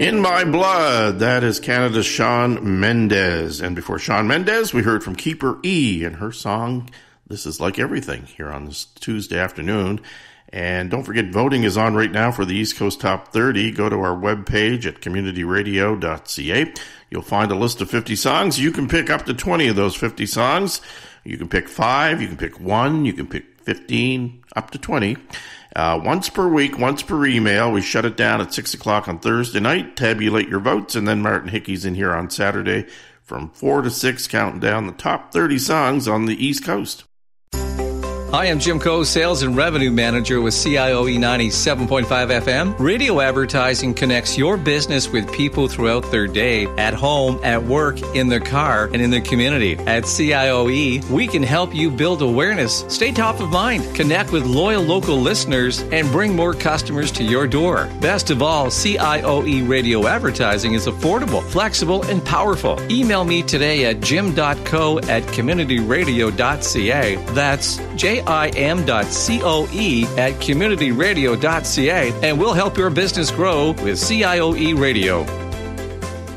In My Blood, that is Canada's Shawn Mendes. And before Shawn Mendes, we heard from Keeper E and her song, This Is Like Everything, here on this Tuesday afternoon. And don't forget, voting is on right now for the East Coast Top 30. Go to our webpage at communityradio.ca. You'll find a list of 50 songs. You can pick up to 20 of those 50 songs. You can pick 5, you can pick 1, you can pick 15, up to 20. Once per week, once per email. We shut it down at 6 o'clock on Thursday night, tabulate your votes, and then Martin Hickey's in here on Saturday from 4 to 6, counting down the top 30 songs on the East Coast. Hi, I'm Jim Coe, Sales and Revenue Manager with CIOE 97.5 FM. Radio advertising connects your business with people throughout their day, at home, at work, in their car, and in their community. At CIOE, we can help you build awareness, stay top of mind, connect with loyal local listeners, and bring more customers to your door. Best of all, CIOE radio advertising is affordable, flexible, and powerful. Email me today at jim.co@communityradio.ca. That's jim.coe@communityradio.ca, and we'll help your business grow with CIOE Radio.